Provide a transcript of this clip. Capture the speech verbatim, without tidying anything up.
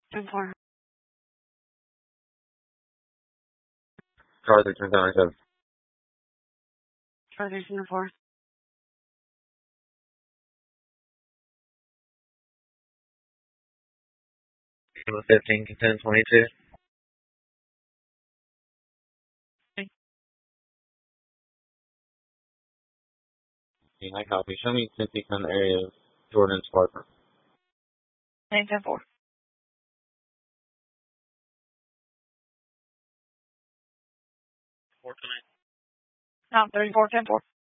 ten four. Charlie ten ninety-seven. Charlie ten four. fifteen, ten twenty-two. I copy. Show me Cynthia in the area of Jordan and Sparker. nine ten four. No, thirty-four ten four.